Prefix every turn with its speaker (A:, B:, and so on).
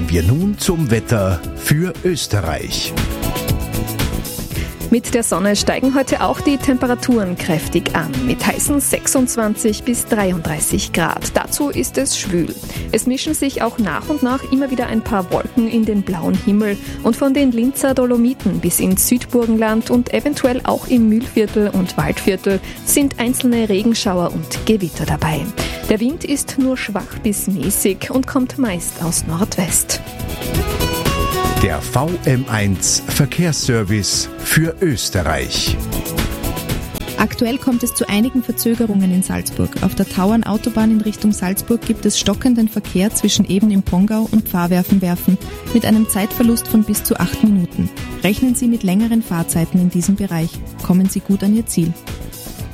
A: wir nun zum Wetter für Österreich.
B: Mit der Sonne steigen heute auch die Temperaturen kräftig an, mit heißen 26 bis 33 Grad. Dazu ist es schwül. Es mischen sich auch nach und nach immer wieder ein paar Wolken in den blauen Himmel und von den Linzer Dolomiten bis ins Südburgenland und eventuell auch im Mühlviertel und Waldviertel sind einzelne Regenschauer und Gewitter dabei. Der Wind ist nur schwach bis mäßig und kommt meist aus Nordwest.
A: Der VM1 Verkehrsservice für Österreich.
C: Aktuell kommt es zu einigen Verzögerungen in Salzburg. Auf der Tauernautobahn in Richtung Salzburg gibt es stockenden Verkehr zwischen Eben im Pongau und Pfarrwerfen mit einem Zeitverlust von bis zu 8 Minuten. Rechnen Sie mit längeren Fahrzeiten in diesem Bereich. Kommen Sie gut an Ihr Ziel.